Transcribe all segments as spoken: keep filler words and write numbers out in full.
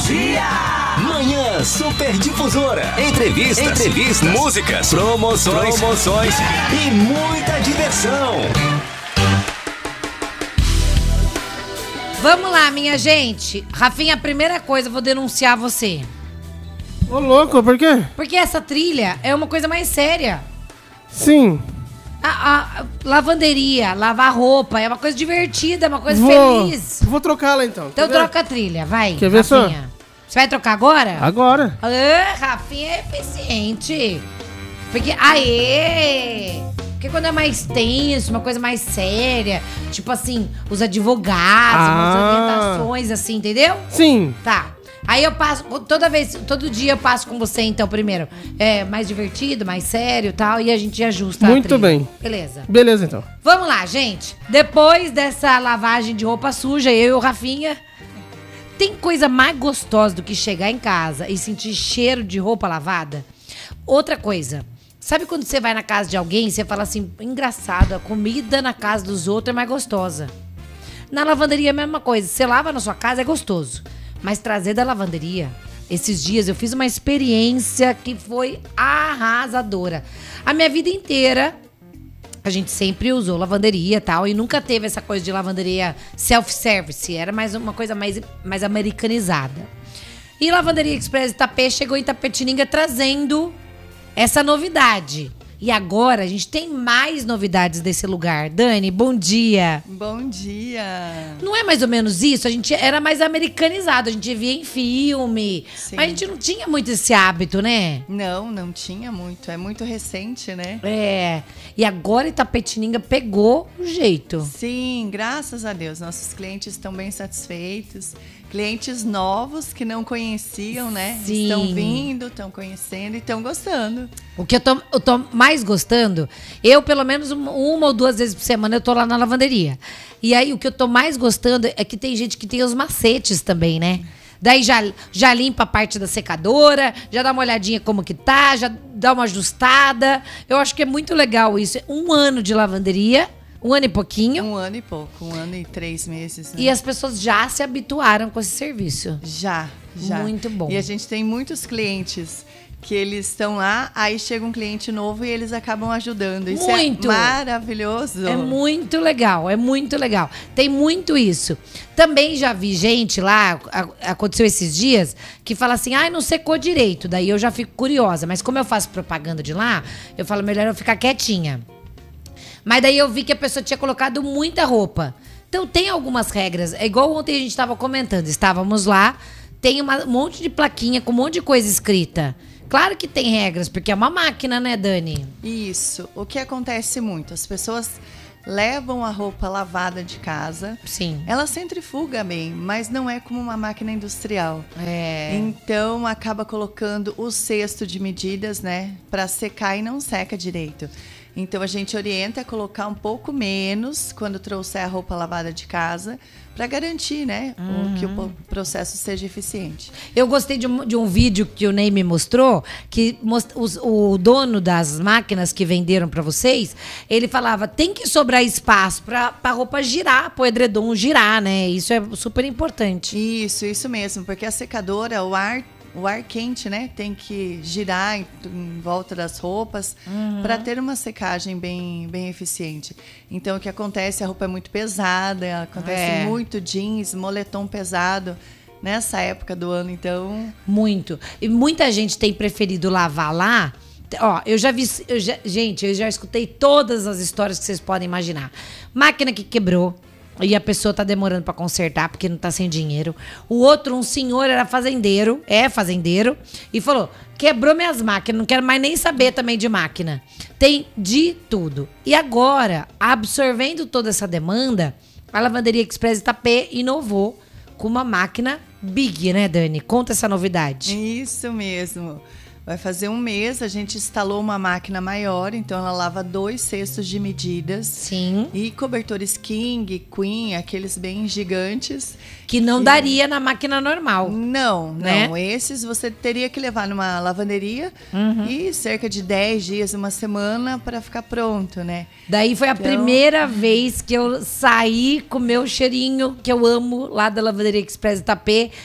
dia! Manhã Super Difusora. Entrevistas, Entrevistas, músicas, promoções, promoções e muita diversão. Vamos lá, minha gente. Rafinha, a primeira coisa, eu vou denunciar você. Ô, louco, por quê? Porque essa trilha é uma coisa mais séria. Sim. A, a- a lavanderia, lavar roupa, é uma coisa divertida, é uma coisa Vou, feliz. vou trocá-la então. Então Quer ver? troca a trilha, vai. Quer ver só? Rafinha. Você vai trocar agora? Agora. Ah, Rafinha é eficiente. Porque, aê! Porque quando é mais tenso, uma coisa mais séria, tipo assim, os advogados, umas Ah. orientações, assim, entendeu? Sim. Tá. Aí eu passo, toda vez, todo dia eu passo com você, então, primeiro. É mais divertido, mais sério e tal, e a gente ajusta a Muito trilha. bem. Beleza. Beleza, então. Vamos lá, gente. Depois dessa lavagem de roupa suja, eu e o Rafinha, tem coisa mais gostosa do que chegar em casa e sentir cheiro de roupa lavada? Outra coisa, sabe quando você vai na casa de alguém e você fala assim, engraçado, a comida na casa dos outros é mais gostosa. Na lavanderia é a mesma coisa, você lava na sua casa é gostoso, mas trazer da lavanderia... Esses dias eu fiz uma experiência que foi arrasadora. A minha vida inteira... A gente sempre usou lavanderia e tal, e nunca teve essa coisa de lavanderia self-service. Era mais uma coisa mais, mais americanizada. E Lavanderia Express Itapê chegou em Itapetininga trazendo essa novidade. E agora a gente tem mais novidades desse lugar. Dani, bom dia. Bom dia. Não é mais ou menos isso? A gente era mais americanizado, a gente via em filme. Sim. Mas a gente não tinha muito esse hábito, né? Não, não tinha muito. É muito recente, né? É. E agora Itapetininga pegou o jeito. Sim, graças a Deus. Nossos clientes estão bem satisfeitos. Clientes novos que não conheciam, né? Sim. Estão vindo, estão conhecendo e estão gostando. O que eu tô, eu tô mais gostando, eu pelo menos uma, uma ou duas vezes por semana eu tô lá na lavanderia. E aí o que eu tô mais gostando é que tem gente que tem os macetes também, né? Daí já, já limpa a parte da secadora, já dá uma olhadinha como que tá, já dá uma ajustada. Eu acho que é muito legal isso. Um ano de lavanderia, um ano e pouquinho. Um ano e pouco, um ano e três meses. Né? E as pessoas já se habituaram com esse serviço. Já, já. Muito bom. E a gente tem muitos clientes que eles estão lá, aí chega um cliente novo e eles acabam ajudando. Isso Muito. é maravilhoso. É muito legal, é muito legal. Tem muito isso. Também já vi gente lá, a- aconteceu esses dias, que fala assim, ai, não secou direito. Daí eu já fico curiosa. Mas como eu faço propaganda de lá, eu falo, melhor eu ficar quietinha. Mas daí eu vi que a pessoa tinha colocado muita roupa. Então tem algumas regras. É igual ontem a gente estava comentando. Estávamos lá, tem uma- um monte de plaquinha com um monte de coisa escrita. Claro que tem regras, porque é uma máquina, né, Dani? Isso. O que acontece muito? As pessoas levam a roupa lavada de casa. Sim. Ela centrifuga bem, mas não é como uma máquina industrial. É. Então acaba colocando o cesto de medidas, né, para secar e não seca direito. Então a gente orienta a colocar um pouco menos quando trouxer a roupa lavada de casa, para garantir, né, o, que o po- processo seja eficiente. Eu gostei de um, de um vídeo que o Ney me mostrou, que most- os- o dono das máquinas que venderam pra vocês, ele falava, tem que sobrar espaço pra, pra roupa girar, pro edredom girar, né? Isso é super importante. Isso, isso mesmo, porque a secadora, o ar, o ar quente, né, tem que girar em, em volta das roupas para ter uma secagem bem, bem eficiente. Então, o que acontece, a roupa é muito pesada, acontece É. muito jeans, moletom pesado nessa época do ano, então... Muito. E muita gente tem preferido lavar lá. Ó, eu já vi. Eu já- gente, eu já escutei todas as histórias que vocês podem imaginar. Máquina que quebrou. E a pessoa tá demorando pra consertar porque não tá sem dinheiro. O outro, um senhor, era fazendeiro, é fazendeiro, e falou: quebrou minhas máquinas, não quero mais nem saber também de máquina. Tem de tudo. E agora, absorvendo toda essa demanda, a Lavanderia Express Itapê inovou com uma máquina big, né, Dani? Conta essa novidade. Isso mesmo. Vai fazer um mês, a gente instalou uma máquina maior, então ela lava dois cestos de medidas. Sim. E cobertores King, Queen, aqueles bem gigantes. Que não daria na máquina normal. Não, Né? não. Esses você teria que levar numa lavanderia Uhum. e cerca de dez dias, uma semana para ficar pronto, né? Daí foi a Então- primeira vez que eu saí com o meu cheirinho, que eu amo, lá da Lavanderia Express Itapê.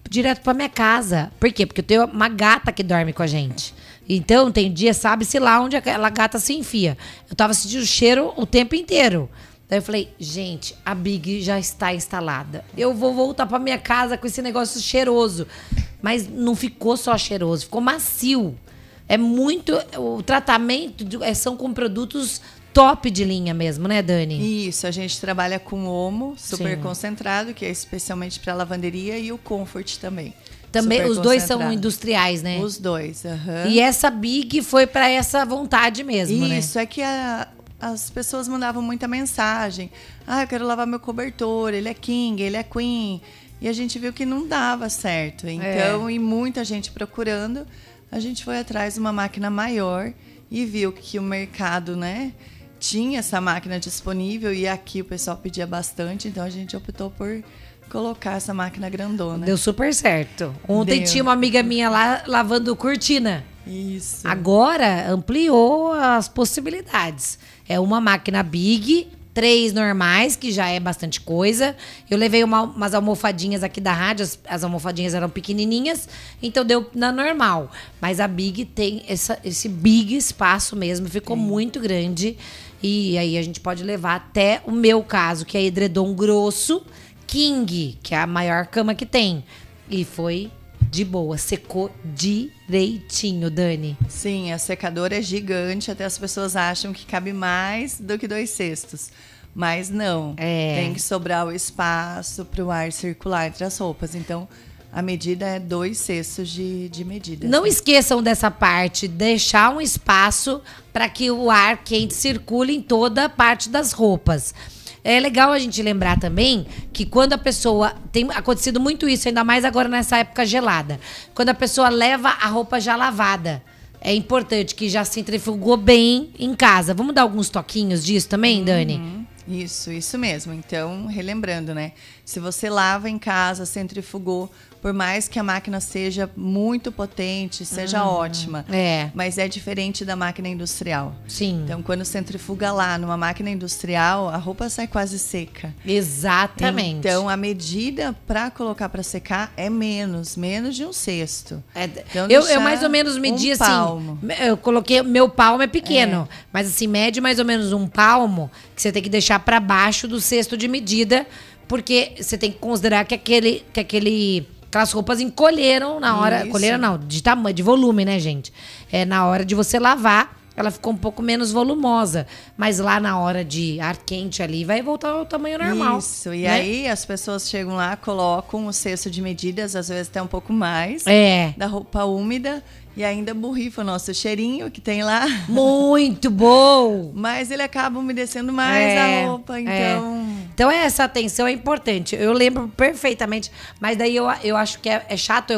direto pra minha casa. Por quê? Porque eu tenho uma gata que dorme com a gente. Então, tem dia, sabe-se lá onde aquela gata se enfia. Eu tava sentindo o cheiro o tempo inteiro. Daí eu falei, gente, a Big já está instalada. Eu vou voltar pra minha casa com esse negócio cheiroso. Mas não ficou só cheiroso, ficou macio. É muito... O tratamento de- é, são com produtos top de linha mesmo, né, Dani? Isso, a gente trabalha com Omo, super Sim. concentrado, que é especialmente para lavanderia, e o Comfort também. Também, super os dois são concentrado. industriais, né? Os dois, aham. E essa Big foi pra essa vontade mesmo, né? Isso, é que a- as pessoas mandavam muita mensagem. Ah, eu quero lavar meu cobertor, ele é King, ele é Queen. E a gente viu que não dava certo. Então, e muita gente procurando, a gente foi atrás de uma máquina maior e viu que o mercado, né, tinha essa máquina disponível e aqui o pessoal pedia bastante, então a gente optou por colocar essa máquina grandona. Deu super certo. Ontem Deu. tinha uma amiga minha lá lavando cortina. Isso. Agora ampliou as possibilidades. É uma máquina Big, três normais, que já é bastante coisa. Eu levei uma- umas almofadinhas aqui da rádio, as, as almofadinhas eram pequenininhas, então deu na normal. Mas a Big tem essa- esse big espaço mesmo, ficou muito grande. E aí a gente pode levar até o meu caso, que é edredom grosso, King, que é a maior cama que tem. E foi de boa, secou direitinho, Dani. Sim, a secadora é gigante, até as pessoas acham que cabe mais do que dois cestos. Mas não, É. tem que sobrar o espaço para o ar circular entre as roupas. Então, a medida é dois cestos de, de medida. Não esqueçam dessa parte, deixar um espaço para que o ar quente circule em toda a parte das roupas. É legal a gente lembrar também que quando a pessoa... Tem acontecido muito isso, ainda mais agora nessa época gelada. Quando a pessoa leva a roupa já lavada. É importante que já centrifugou bem em casa. Vamos dar alguns toquinhos disso também, Dani? Isso, isso mesmo. Então, relembrando, né? Se você lava em casa, centrifugou, por mais que a máquina seja muito potente, seja ótima, É. mas é diferente da máquina industrial. Sim. Então, quando centrifuga lá numa máquina industrial, a roupa sai quase seca. Exatamente. Então, a medida para colocar para secar é menos, menos de um cesto. É, Então, eu, eu deixar mais ou menos medi um assim. palmo. Eu coloquei. Meu palmo é pequeno, mas assim, mede mais ou menos um palmo que você tem que deixar para baixo do cesto de medida, porque você tem que considerar que aquele. Que aquele aquelas roupas encolheram na hora. Isso. Encolheram não, de tamanho, de volume, né, gente? É na hora de você lavar. Ela ficou um pouco menos volumosa. Mas lá na hora de ar quente ali, vai voltar ao tamanho normal. Isso, e né? aí as pessoas chegam lá, colocam o cesto de medidas, às vezes até um pouco mais, É. da roupa úmida, e ainda borrifa o nosso cheirinho que tem lá. Muito bom! Mas ele acaba umedecendo mais É, a roupa, é. então... Então essa atenção é importante. Eu lembro perfeitamente, mas daí eu, eu acho que é, é chato eu